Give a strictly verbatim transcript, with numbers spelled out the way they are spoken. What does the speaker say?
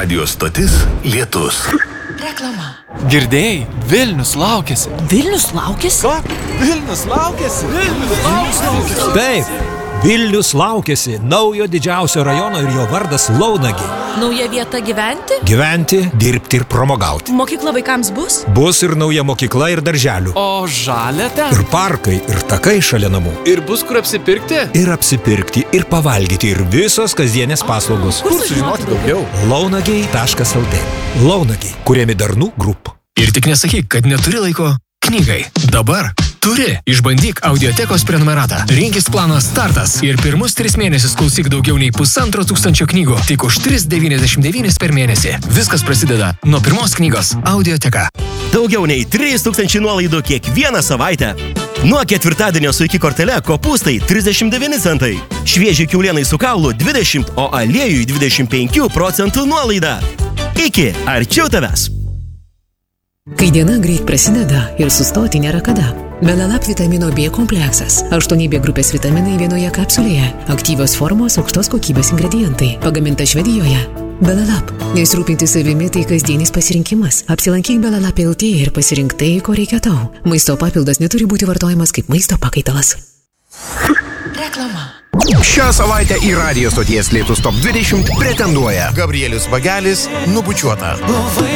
Radio stotis Lietus. Reklama. Girdėjai, Vilnius laukiasi. Vilnius laukiasi? Ką? Vilnius laukiasi? Vilnius laukiasi. Taip, Vilnius laukiasi naujo didžiausio rajono ir jo vardas Launagi. Nauja vieta gyventi? Gyventi, dirbti ir pramogauti. Mokykla vaikams bus? Bus ir nauja mokykla ir darželių. O žalia ten? Ir parkai, ir takai šalia namų. Ir bus kur apsipirkti? Ir apsipirkti, ir pavalgyti, ir visos kasdienės paslaugos. Kur sužinoti daugiau? launagiai taškas el tė. Launagiai, kuriami Darnų Group. Ir tik nesakyk, kad neturi laiko knygai. Dabar turi. Išbandyk Audiotekos prenumeratą. Rinkis planą Startas ir pirmus tris mėnesius klausyk daugiau nei pusantro tūkstančio knygų. Tik už tris devyniasdešimt devynis per mėnesį. Viskas prasideda nuo pirmos knygos Audioteka. Daugiau nei trys tūkstančiai nuolaidų kiekvieną savaitę. Nuo ketvirtadienio su iki kortele kopūstai trisdešimt devyni centai. Švieži kiaulienai su kaulu dvidešimt, o aliejui dvidešimt penkių procentų nuolaida. Iki arčiau tavęs. Kai diena greit prasideda ir sustoti nėra kada. Belalap vitamino B kompleksas. aštuoni B grupės vitaminai vienoje kapsulėje. Aktyvios formos, aukštos kokybės ingredientai. Pagaminta Švedijoje. Belalap. Nes rūpinti savimi tai kasdienis pasirinkimas. Apsilankyk Belalap el tė ir pasirink tai, ko reikia tau. Maisto papildas neturi būti vartojamas kaip maisto pakaitalas. Reklama. Šią savaitę į Radio stoties Lietus top dvidešimt pretenduoja Gabrielius Vagelis Nubučiuota.